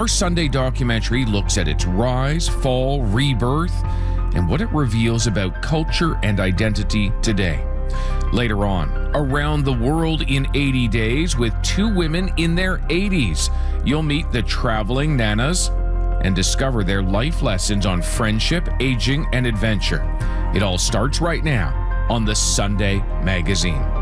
Our Sunday documentary looks at its rise, fall, rebirth, and what it reveals about culture and identity today. Later on, Around the World in 80 Days with two women in their 80s. You'll meet the traveling nanas and discover their life lessons on friendship, aging, and adventure. It all starts right now on the Sunday Magazine.